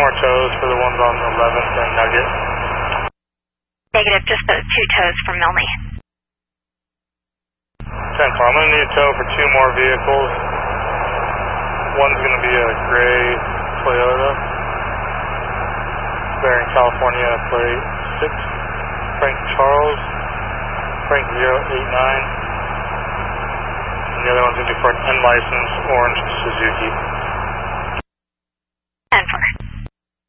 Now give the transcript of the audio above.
more tows for the ones on 11th and Nugget. Negative, just those 2 tows from Milne. 10-4, I'm going to need a tow for 2 more vehicles. One's going to be a gray Toyota, bearing California plate 6, Frank Charles, Frank 089. And the other one's going to be for an unlicensed orange Suzuki. 10-4.